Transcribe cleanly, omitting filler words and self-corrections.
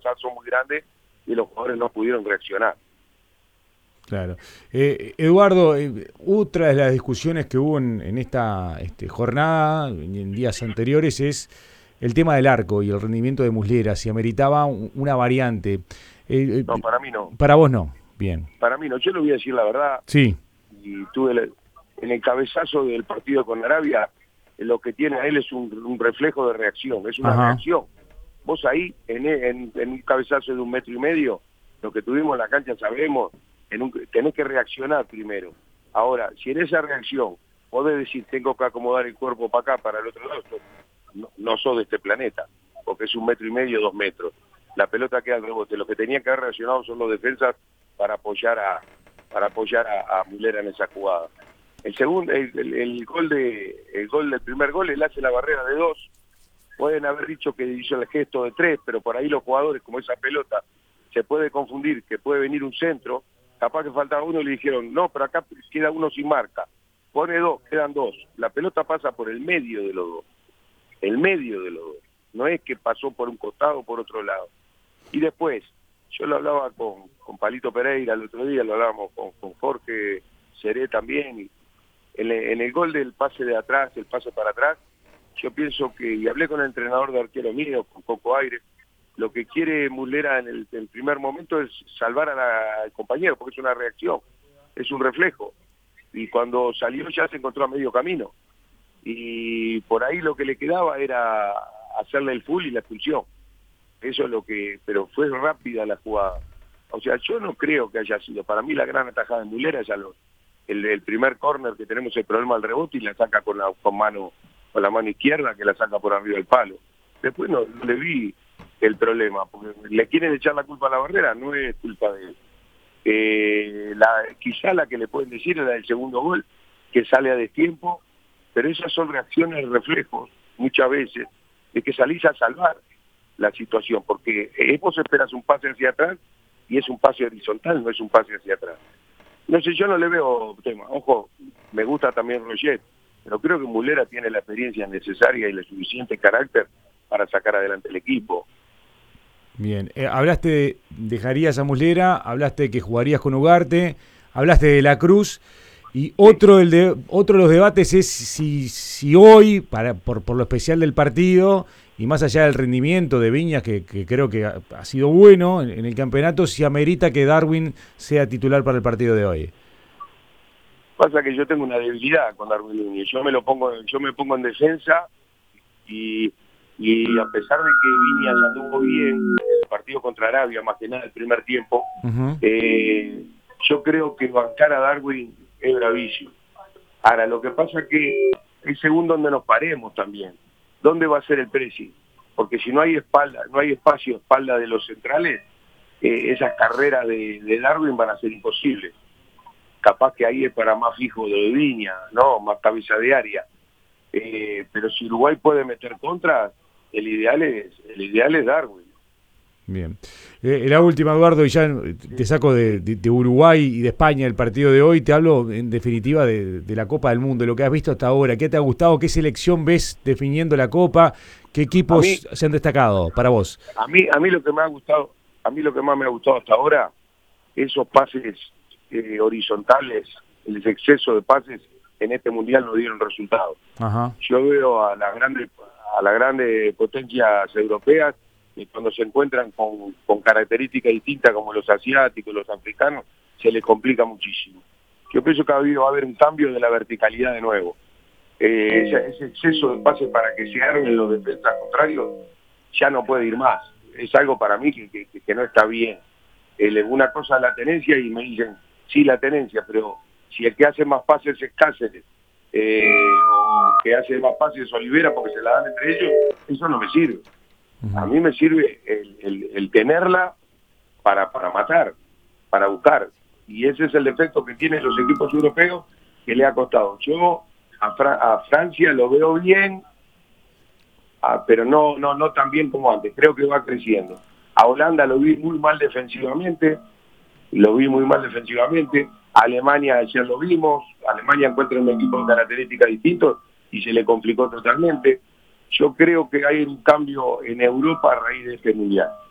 quizás son muy grandes y los jugadores no pudieron reaccionar. Claro. Eduardo, otra de las discusiones que hubo en esta jornada y en días anteriores es el tema del arco y el rendimiento de Muslera, si ameritaba una variante. No, para mí no. Para vos no. Bien. Para mí no. Yo le voy a decir la verdad. Sí. Y en el cabezazo del partido con Arabia, lo que tiene a él es un reflejo de reacción, es una reacción. Vos ahí, en un cabezazo de 1,5 metros, lo que tuvimos en la cancha sabemos, tenés que reaccionar primero. Ahora, si en esa reacción podés decir, tengo que acomodar el cuerpo para acá, para el otro lado, no sos de este planeta, porque es 1,5 metros, 2 metros. La pelota queda al rebote. Lo que tenía que haber reaccionado son los defensas para apoyar a Muslera en esa jugada. El segundo, el gol del primer gol, él hace la barrera de 2. Pueden haber dicho que hizo el gesto de 3, pero por ahí los jugadores, como esa pelota, se puede confundir, que puede venir un centro, capaz que faltaba uno y le dijeron, no, pero acá queda uno sin marca. Pone 2, quedan 2. La pelota pasa por el medio de los dos. El medio de los dos. No es que pasó por un costado o por otro lado. Y después, yo lo hablaba con Palito Pereira el otro día, lo hablábamos con Jorge Seré también, y en el gol del pase de atrás, el pase para atrás, yo pienso que, y hablé con el entrenador de arquero mío, con Coco Aire, lo que quiere Muslera en el primer momento es salvar al compañero, porque es una reacción, es un reflejo. Y cuando salió ya se encontró a medio camino. Y por ahí lo que le quedaba era hacerle el full y la expulsión. Eso es lo que, pero fue rápida la jugada. O sea, yo no creo que haya sido, para mí la gran atajada de Muslera es el primer córner que tenemos el problema del rebote y la saca con la mano izquierda, que la saca por arriba del palo. Después no le vi el problema, porque le quieren echar la culpa a la barrera, no es culpa de él. Quizá la que le pueden decir es la del segundo gol, que sale a destiempo, pero esas son reacciones, reflejos, muchas veces, de que salís a salvar la situación, porque vos esperas un pase hacia atrás y es un pase horizontal, no es un pase hacia atrás. No sé, yo no le veo tema. Ojo, me gusta también Roget, pero creo que Muslera tiene la experiencia necesaria y el suficiente carácter para sacar adelante el equipo. Bien, dejarías a Muslera, hablaste de que jugarías con Ugarte, hablaste de la Cruz, y otro de los debates es si hoy, por lo especial del partido, y más allá del rendimiento de Viñas, que creo que ha sido bueno en el campeonato, si amerita que Darwin sea titular para el partido de hoy. Pasa que yo tengo una debilidad con Darwin Núñez. Yo me pongo en defensa y a pesar de que Viñas anduvo bien en el partido contra Arabia, más que nada el primer tiempo, yo creo que bancar a Darwin es bravísimo. Ahora, lo que pasa es que es según donde nos paremos también. ¿Dónde va a ser el pressing? Porque si no hay espacio espalda de los centrales, esas carreras de Darwin van a ser imposibles. Capaz que ahí es para más fijo de Viña, ¿no? Más cabeza de área. Pero si Uruguay puede meter contra, el ideal es Darwin. Bien. La última, Eduardo, y ya te saco de Uruguay y de España el partido de hoy. Te hablo en definitiva de la Copa del Mundo, lo que has visto hasta ahora. ¿Qué te ha gustado? ¿Qué selección ves definiendo la Copa? ¿Qué equipos se han destacado para vos? A mí lo que me ha gustado, a mí lo que más me ha gustado hasta ahora, esos pases horizontales, el exceso de pases en este mundial no dieron resultados. Yo veo a las grandes potencias europeas y cuando se encuentran con características distintas como los asiáticos, los africanos, se les complica muchísimo. Yo pienso que va a haber un cambio de la verticalidad de nuevo. Ese exceso de pases para que se armen los defensas contrarios ya no puede ir más. Es algo para mí que no está bien. Una cosa es la tenencia y me dicen, sí, la tenencia, pero si el que hace más pases es Cáceres, o que hace más pases es Olivera porque se la dan entre ellos, eso no me sirve. A mí me sirve el tenerla para matar, para buscar. Y ese es el defecto que tienen los equipos europeos que le ha costado. Yo a Francia lo veo bien, pero no tan bien como antes. Creo que va creciendo. A Holanda lo vi muy mal defensivamente. A Alemania ayer lo vimos. Alemania encuentra un equipo de características distintas y se le complicó totalmente. Yo creo que hay un cambio en Europa a raíz de este mundial.